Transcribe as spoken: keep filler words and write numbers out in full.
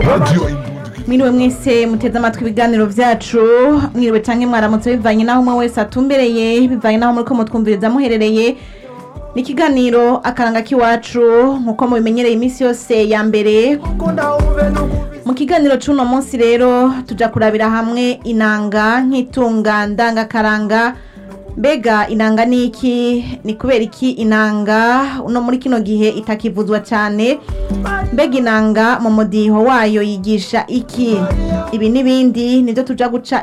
radio Indundi. Mwiriwe mwese muteze amatwi ibiganiro vyacu, mwiriwe canke mwaramutse bivanye naho umwe wese atumbereye, bivanye naho muriko mutwumviriza muherereye. Ni ikiganiro akaranga k'iwacu nkuko mubimenyereye iminsi yose ya mbere. Mu kiganiro c'uno munsi rero tuja kurabira hamwe inanga nk'itunga ndangakaranga. Mbega inanga niki? Ni kubera iki inanga uno muri kino gihe itakivuzwa cyane? Mbega inanga mu mudiho wayo yigisha iki? Ibi n'ibindi nivyo tuja guca